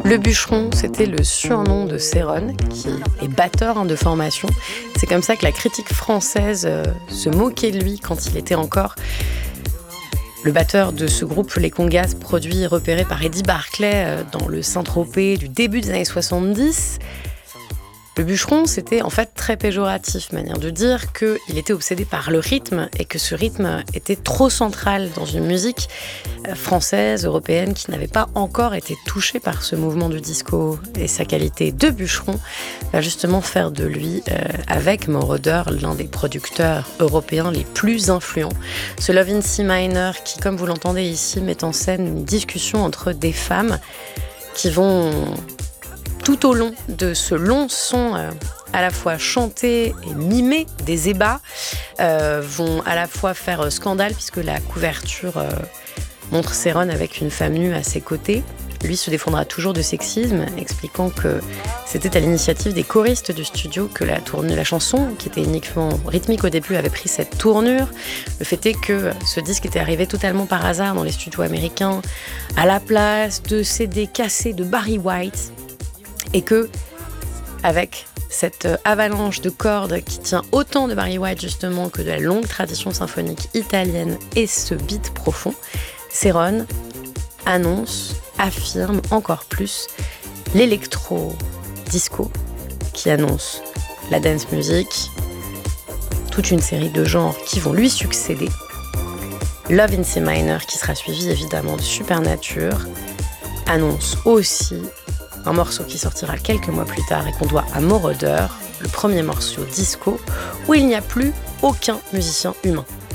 Le bûcheron, c'était le surnom de Céron, qui est batteur de formation. C'est comme ça que la critique française se moquait de lui quand il était encore le batteur de ce groupe Les Congas, produit et repéré par Eddie Barclay dans le Saint-Tropez du début des années 70. Le bûcheron, c'était en fait très péjoratif, manière de dire qu'il était obsédé par le rythme et que ce rythme était trop central dans une musique française, européenne, qui n'avait pas encore été touchée par ce mouvement du disco. Et sa qualité de bûcheron va justement faire de lui, avec Moroder, l'un des producteurs européens les plus influents. Ce Love in C minor qui, comme vous l'entendez ici, met en scène une discussion entre des femmes qui vont tout au long de ce long son, à la fois chanter et mimer des ébats, vont à la fois faire scandale puisque la couverture montre Céron avec une femme nue à ses côtés. Lui se défendra toujours de sexisme, expliquant que c'était à l'initiative des choristes du studio que la chanson, qui était uniquement rythmique au début, avait pris cette tournure. Le fait est que ce disque était arrivé totalement par hasard dans les studios américains, à la place de CD cassés de Barry White, et que, avec cette avalanche de cordes qui tient autant de Barry White justement que de la longue tradition symphonique italienne et ce beat profond, Céron affirme encore plus l'électro-disco qui annonce la dance music, toute une série de genres qui vont lui succéder. Love in C minor, qui sera suivi évidemment de Supernature, annonce aussi un morceau qui sortira quelques mois plus tard et qu'on doit à Moroder, le premier morceau disco, où il n'y a plus aucun musicien humain.